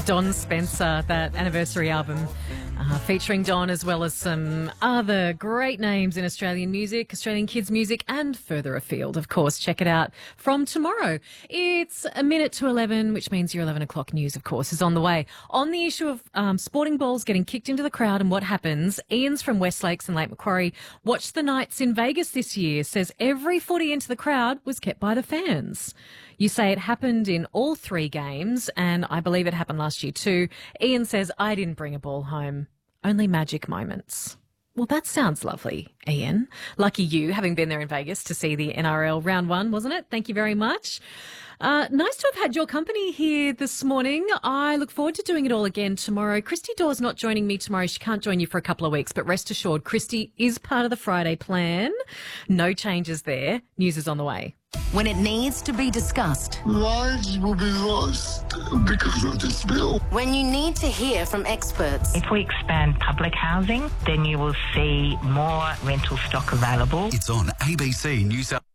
Don Spencer, that anniversary album featuring Don as well as some other great names in Australian music, Australian kids music and further afield, of course. Check it out from tomorrow. It's a minute to 11, which means your 11 o'clock news, of course, is on the way. On the issue of sporting balls getting kicked into the crowd and what happens, Ian's from West Lakes and Lake Macquarie watched the Knights in Vegas this year, says every footy into the crowd was kept by the fans. You say it happened in all three games, and I believe it happened last year too. Ian says, I didn't bring a ball home. Only magic moments. Well, that sounds lovely, Ian. Lucky you, having been there in Vegas to see the NRL round one, wasn't it? Thank you very much. Nice to have had your company here this morning. I look forward to doing it all again tomorrow. Christy Dawes not joining me tomorrow. She can't join you for a couple of weeks, but rest assured, Christy is part of the Friday plan. No changes there. News is on the way. When it needs to be discussed. Lives will be lost because of this bill. When you need to hear from experts. If we expand public housing, then you will see more rental stock available. It's on ABC New South.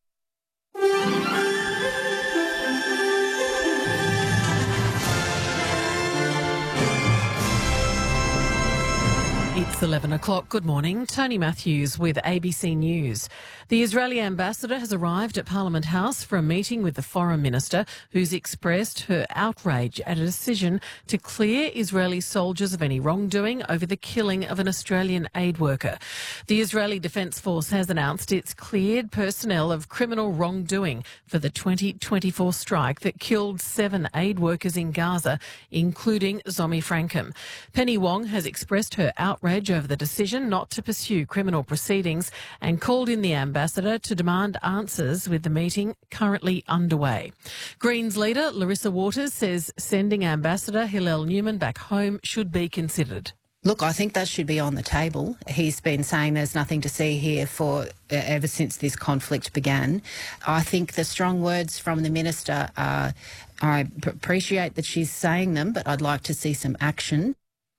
It's 11 o'clock. Good morning. Tony Matthews with ABC News. The Israeli ambassador has arrived at Parliament House for a meeting with the foreign minister, who's expressed her outrage at a decision to clear Israeli soldiers of any wrongdoing over the killing of an Australian aid worker. The Israeli Defence Force has announced it's cleared personnel of criminal wrongdoing for the 2024 strike that killed 7 aid workers in Gaza, including Zomi Frankham. Penny Wong has expressed her outrage over the decision not to pursue criminal proceedings and called in the ambassador to demand answers with the meeting currently underway. Greens leader Larissa Waters says sending Ambassador Hillel Newman back home should be considered. Look, I think that should be on the table. He's been saying there's nothing to see here for ever since this conflict began. I think the strong words from the minister are, I appreciate that she's saying them, but I'd like to see some action.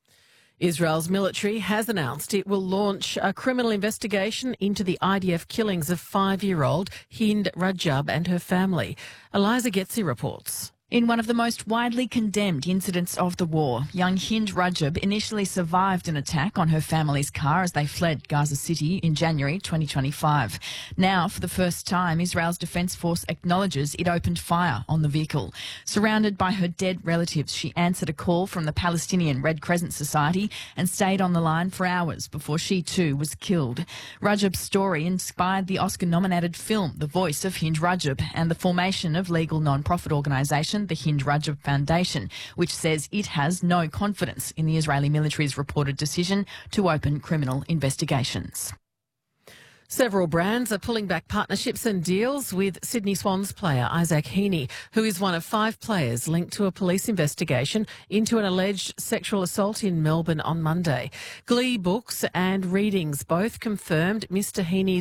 Israel's military has announced it will launch a criminal investigation into the IDF killings of 5-year-old Hind Rajab and her family. Eliza Getzi reports. In one of the most widely condemned incidents of the war, young Hind Rajab initially survived an attack on her family's car as they fled Gaza City in January 2025. Now, for the first time, Israel's Defence Force acknowledges it opened fire on the vehicle. Surrounded by her dead relatives, she answered a call from the Palestinian Red Crescent Society and stayed on the line for hours before she too was killed. Rajab's story inspired the Oscar-nominated film The Voice of Hind Rajab and the formation of legal non-profit organisation the Hind Rajab Foundation, which says it has no confidence in the Israeli military's reported decision to open criminal investigations. Several brands are pulling back partnerships and deals with Sydney Swans player Isaac Heaney, who is one of 5 players linked to a police investigation into an alleged sexual assault in Melbourne on Monday. Glee Books and Readings both confirmed Mr Heaney's